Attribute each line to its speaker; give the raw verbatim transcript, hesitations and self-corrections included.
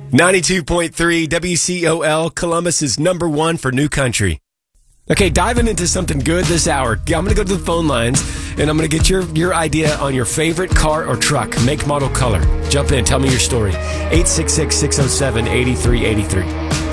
Speaker 1: ninety-two point three W C O L, Columbus is number one for new country. Okay, diving into something good this hour. I'm going to go to the phone lines, and I'm going to get your, your idea on your favorite car or truck, make, model, color. Jump in. Tell me your story. eight six six, six oh seven, eight three eight three.